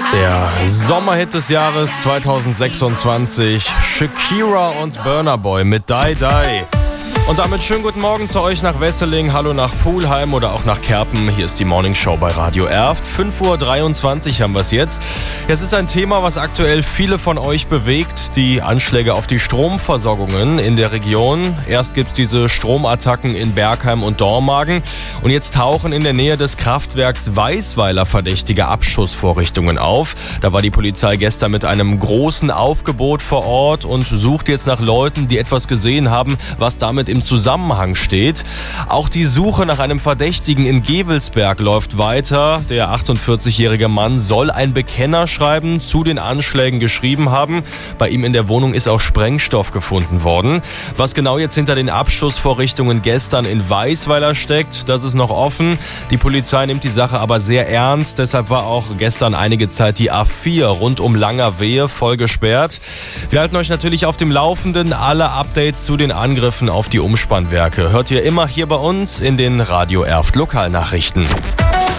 Der Sommerhit des Jahres 2026, Shakira und Burna Boy mit Die Die. Und damit schönen guten Morgen zu euch nach Wesseling, hallo nach Pulheim oder auch nach Kerpen. Hier ist die Morning Show bei Radio Erft. 5:23 Uhr haben wir es jetzt. Es ist ein Thema, was aktuell viele von euch bewegt, die Anschläge auf die Stromversorgungen in der Region. Erst gibt es diese Stromattacken in Bergheim und Dormagen und jetzt tauchen in der Nähe des Kraftwerks Weisweiler verdächtige Abschussvorrichtungen auf. Da war die Polizei gestern mit einem großen Aufgebot vor Ort und sucht jetzt nach Leuten, die etwas gesehen haben, was damit im Zusammenhang steht. Auch die Suche nach einem Verdächtigen in Gevelsberg läuft weiter. Der 48-jährige Mann soll ein Bekennerschreiben zu den Anschlägen geschrieben haben. Bei ihm in der Wohnung ist auch Sprengstoff gefunden worden. Was genau jetzt hinter den Abschussvorrichtungen gestern in Weisweiler steckt, das ist noch offen. Die Polizei nimmt die Sache aber sehr ernst. Deshalb war auch gestern einige Zeit die A4 rund um Langerwehe voll gesperrt. Wir halten euch natürlich auf dem Laufenden. Alle Updates zu den Angriffen auf die Umspannwerke hört ihr immer hier bei uns in den Radio Erft Lokalnachrichten.